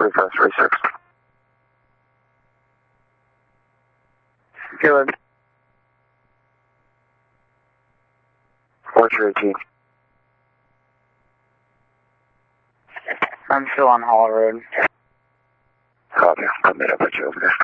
3536. Good. What's your 18? I'm still on Hall Road. Copy. I'll meet up with you over there.